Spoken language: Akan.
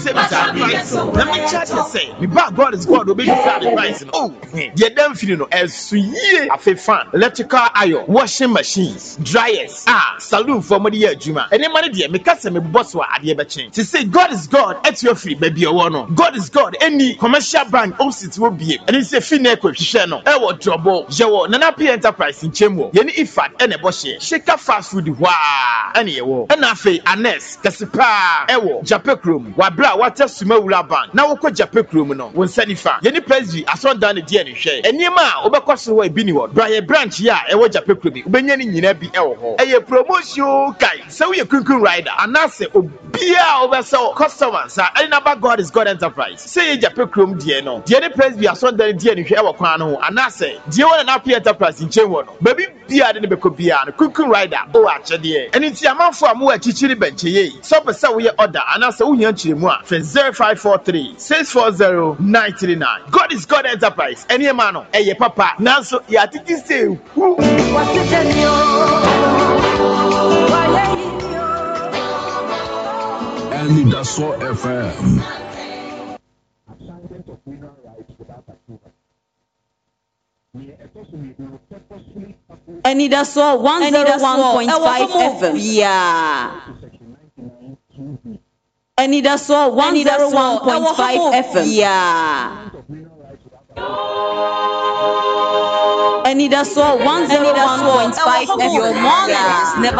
Let me check and say, me back God is God, obey the price. Oh, the damn feeling no as ye a fan, electrical iron, washing machines, dryers, saloon for money Juma. Any money dear, me cast me boss wa at the chain. To say God is God, at your free, baby, or one. God is God, any commercial bank opposite will be, and it's a fin equip channel. Ewo trouble, Jawo, Nanapi enterprise in Chemo, Yenny Ifat, and a bosh, Shaka fast food, wah, any ewo, and Afe, Anes, Kasipa, Ewo, Japekrum, Wabra, water Sumawula Bank. Now, what Japekrum no, when Sanifa, Yenny Presby, I saw down the DNA share, and Yama, Obakosu way Biniward, Brian Branch, ya, Ewo Japekrum, Benyan in Yabi Elho, a promotion guy, so you couldn't rider, and I say, Obia over so customers, and about God is God enterprise. Say Japekrum, dear no, Jenny Presby, I saw the DNA share, and I say, dear one and happy enterprise in Chemo, baby, Bia the Becobia, Cuckoo rider, oh, actually, and it's your mouth for more chichiri bench, so per se we order, and I say, Union Chimua, 0543 640 939. God is God enterprise, and your man, and your papa, now so ya titi say, and that's all FM. And that's all 101.5 FM. Yeah. And that's all 101.5 FM. Yeah. And that's all 101.5 FM. Your morning is never